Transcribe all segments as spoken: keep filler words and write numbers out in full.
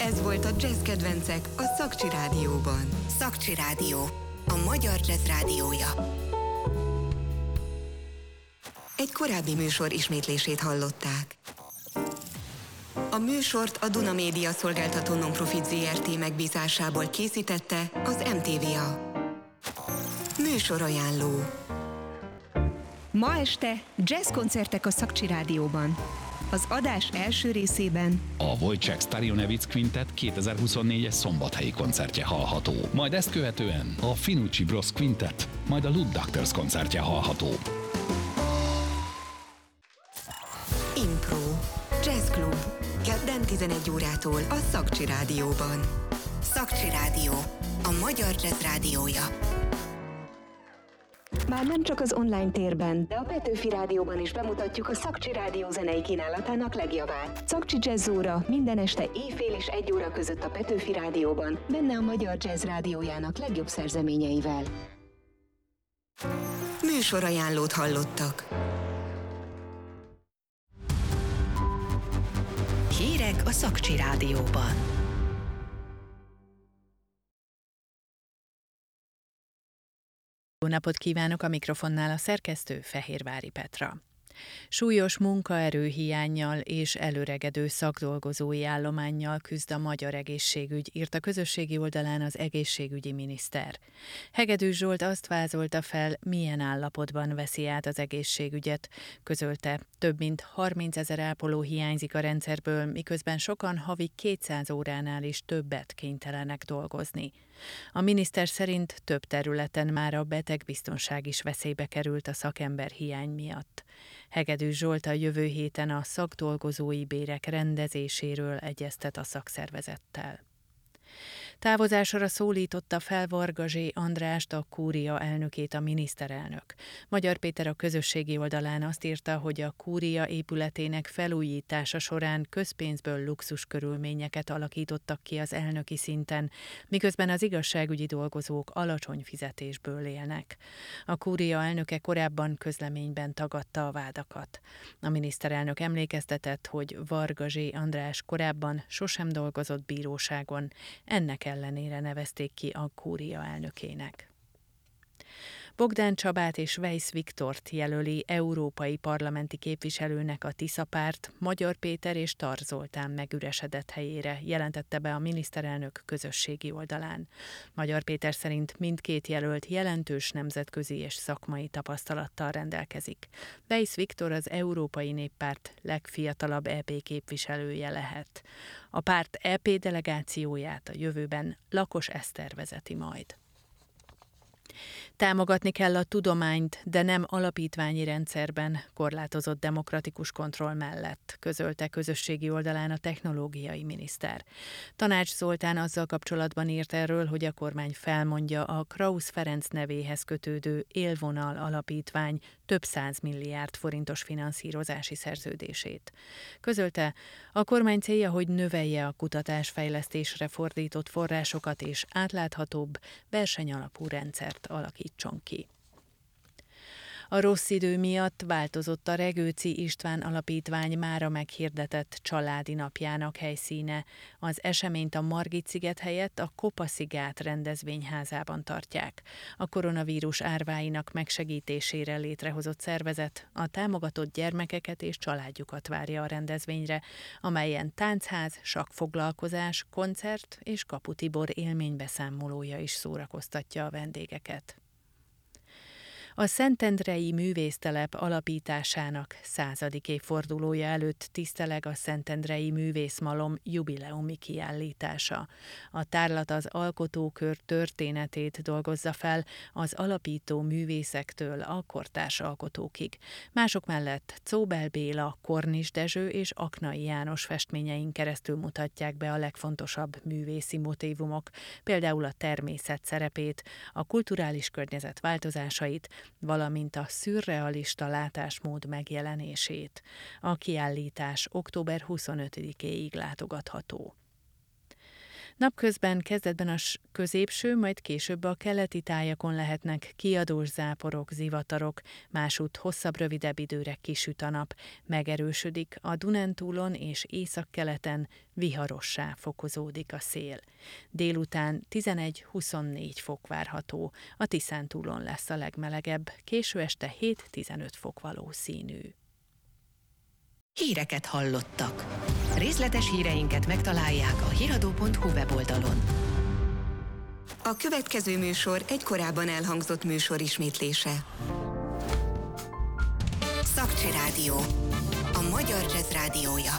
Ez volt a Jazz Kedvencek a Szakcsi Rádióban. Szakcsi Rádió, a magyar jazz rádiója. Egy korábbi műsor ismétlését hallották. A műsort a Duna Média Szolgáltató Nonprofit zé er té megbízásából készítette az em té vé á. Műsorajánló. Ma este jazzkoncertek a Szakcsi Rádióban. Az adás első részében a Wojciech Starionewicz Quintet kétezer-huszonnégyes szombathelyi koncertje hallható. Majd ezt követően a Finucci Bros Quintet, majd a Loop Doctors koncertje hallható. Impro. Jazz Club. Kedden tizenegy órától a Szakcsi Rádióban. Szakcsi Rádió, a magyar jazz rádiója. Már nem csak az online térben, de a Petőfi Rádióban is bemutatjuk a Szakcsi Rádió zenei kínálatának legjavát. Szakcsi Jazz óra minden este éjfél és egy óra között a Petőfi Rádióban, benne a magyar jazz rádiójának legjobb szerzeményeivel. Műsorajánlót hallottak. Hírek a Szakcsi Rádióban. Jó napot kívánok, a mikrofonnál a szerkesztő Fehérvári Petra. Súlyos munkaerőhiánnyal és előregedő szakdolgozói állománnyal küzd a magyar egészségügy, írt a közösségi oldalán az egészségügyi miniszter. Hegedűs Zsolt azt vázolta fel, milyen állapotban veszi át az egészségügyet. Közölte, több mint harmincezer ápoló hiányzik a rendszerből, miközben sokan havi kétszáz óránál is többet kénytelenek dolgozni. A miniszter szerint több területen már a betegbiztonság is veszélybe került a szakember hiány miatt. Hegedűs Zsolt a jövő héten a szakdolgozói bérek rendezéséről egyeztet a szakszervezettel. Távozásra szólította fel Varga Zsé Andrást, a Kúria elnökét a miniszterelnök. Magyar Péter a közösségi oldalán azt írta, hogy a Kúria épületének felújítása során közpénzből luxus körülményeket alakítottak ki az elnöki szinten, miközben az igazságügyi dolgozók alacsony fizetésből élnek. A Kúria elnöke korábban közleményben tagadta a vádakat. A miniszterelnök emlékeztetett, hogy Varga Zsé András korábban sosem dolgozott bíróságon, ennek ellenére nevezték ki a Kúria elnökének. Bogdán Csabát és Weiss Viktort jelöli európai parlamenti képviselőnek a Tisza párt, Magyar Péter és Tar Zoltán megüresedett helyére, jelentette be a miniszterelnök közösségi oldalán. Magyar Péter szerint mindkét jelölt jelentős nemzetközi és szakmai tapasztalattal rendelkezik. Weiss Viktor az Európai Néppárt legfiatalabb é pé képviselője lehet. A párt é pé delegációját a jövőben Lakos Eszter vezeti majd. Támogatni kell a tudományt, de nem alapítványi rendszerben, korlátozott demokratikus kontroll mellett, közölte közösségi oldalán a technológiai miniszter. Tanács Zoltán azzal kapcsolatban írt erről, hogy a kormány felmondja a Krausz Ferenc nevéhez kötődő Élvonal alapítvány több száz milliárd forintos finanszírozási szerződését. Közölte, a kormány célja, hogy növelje a kutatásfejlesztésre fordított forrásokat és átláthatóbb, versenyalapú rendszert alakítson ki. A rossz idő miatt változott a Regőci István Alapítvány mára meghirdetett családi napjának helyszíne. Az eseményt a Margit-sziget helyett a Kopaszigát rendezvényházában tartják. A koronavírus árváinak megsegítésére létrehozott szervezet a támogatott gyermekeket és családjukat várja a rendezvényre, amelyen táncház, sakkfoglalkozás, koncert és Kapu Tibor élménybeszámolója is szórakoztatja a vendégeket. A Szentendrei Művésztelep alapításának századik évfordulója előtt tiszteleg a Szentendrei Művészmalom jubileumi kiállítása. A tárlat az alkotókör történetét dolgozza fel az alapító művészektől a kortárs alkotókig. Mások mellett Czóbel Béla, Kornis Dezső és Aknai János festményein keresztül mutatják be a legfontosabb művészi motívumok, például a természet szerepét, a kulturális környezet változásait, valamint a szürrealista látásmód megjelenését. A kiállítás október huszonötödikéig látogatható. Napközben kezdetben a középső, majd később a keleti tájakon lehetnek kiadós záporok, zivatarok, másút hosszabb, rövidebb időre kisüt a nap. Megerősödik a Dunántúlon és északkeleten, viharossá fokozódik a szél. Délután tizenegy-huszonnégy fok várható, a Tiszántúlon lesz a legmelegebb, késő este hét-tizenöt fok valószínű. Híreket hallottak. Részletes híreinket megtalálják a hiradó pont hu weboldalon. A következő műsor egy korábban elhangzott műsor ismétlése. Szakcsi Rádió. A magyar jazz rádiója.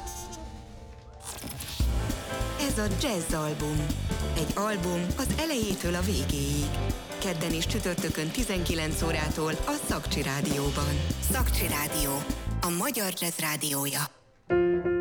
Ez a jazz album. Egy album az elejétől a végéig. Kedden és csütörtökön tizenkilenc órától a Szakcsi Rádióban. Szakcsi Rádió. A magyar jazz rádiója.